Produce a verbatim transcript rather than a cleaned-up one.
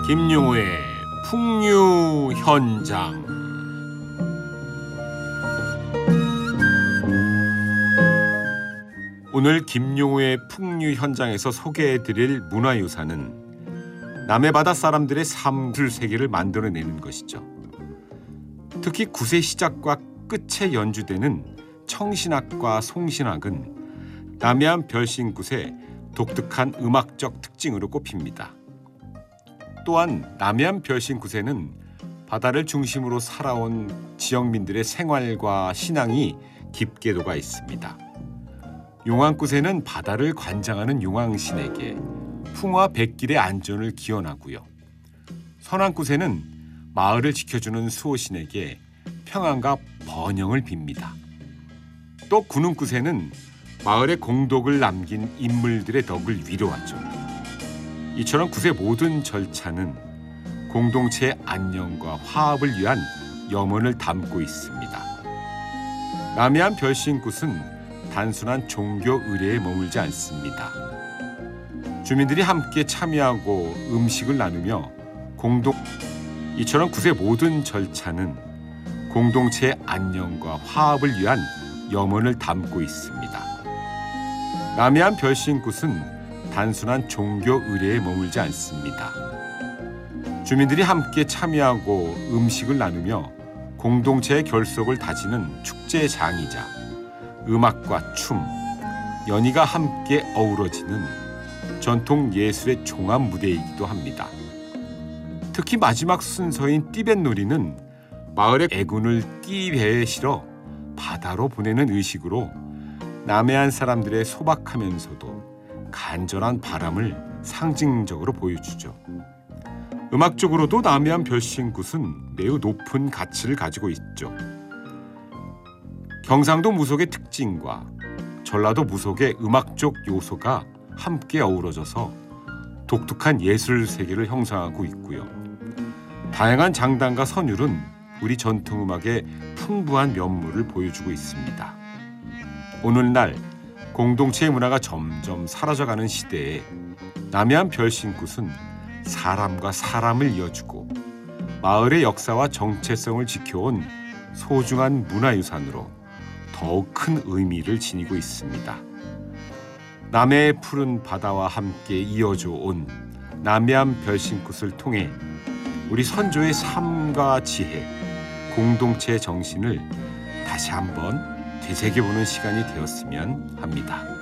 김용우의 풍류 현장. 오늘 김용우의 풍류 현장에서 소개해드릴 문화유산은 남해 바다 사람들의 삶을 세계를 만들어내는 것이죠. 특히 구세 시작과 끝에 연주되는 청신학과 송신학은 남해안 별신굿의 독특한 음악적 특징으로 꼽힙니다. 또한 남해안 별신굿에는 바다를 중심으로 살아온 지역민들의 생활과 신앙이 깊게 녹아 있습니다. 용왕굿에는 바다를 관장하는 용왕신에게 풍화 백길의 안전을 기원하고요. 선왕굿에는 마을을 지켜주는 수호신에게 평안과 번영을 빕니다. 또 군웅굿에는 마을에 공덕을 남긴 인물들의 덕을 위로하죠. 이처럼 굿의 모든 절차는 공동체의 안녕과 화합을 위한 염원을 담고 있습니다. 남해안 별신굿은 단순한 종교 의례에 머물지 않습니다. 주민들이 함께 참여하고 음식을 나누며 공동 이처럼 굿의 모든 절차는 공동체의 안녕과 화합을 위한 염원을 담고 있습니다. 남해안 별신굿은 단순한 종교 의례에 머물지 않습니다. 주민들이 함께 참여하고 음식을 나누며 공동체의 결속을 다지는 축제장이자 음악과 춤, 연희가 함께 어우러지는 전통 예술의 종합 무대이기도 합니다. 특히 마지막 순서인 띠뱃놀이는 마을의 애군을 띠배에 실어 바다로 보내는 의식으로 남해안 사람들의 소박하면서도 간절한 바람을 상징적으로 보여주죠. 음악적으로도 남해안 별신굿은 매우 높은 가치를 가지고 있죠. 경상도 무속의 특징과 전라도 무속의 음악적 요소가 함께 어우러져서 독특한 예술 세계를 형성하고 있고요. 다양한 장단과 선율은 우리 전통음악의 풍부한 면모를 보여주고 있습니다. 오늘날 공동체의 문화가 점점 사라져가는 시대에 남해안 별신굿은 사람과 사람을 이어주고 마을의 역사와 정체성을 지켜온 소중한 문화유산으로 더욱 큰 의미를 지니고 있습니다. 남해의 푸른 바다와 함께 이어져 온 남해안 별신굿을 통해 우리 선조의 삶과 지혜, 공동체의 정신을 다시 한번 되새겨보는 시간이 되었으면 합니다.